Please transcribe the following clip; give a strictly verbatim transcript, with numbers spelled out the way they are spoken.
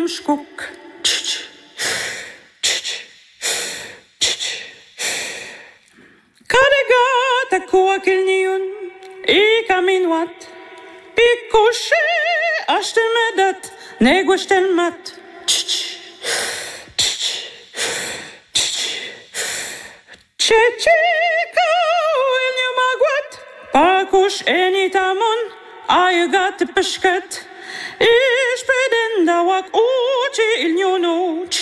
skok. Kadegata koakilniun, ika minuat, pikkushe astelmedat, negostelmat. Chechika ilnyamagwat, pakush enitamon, ayagat pishkat, ish pedendawak uchi ilnyonu.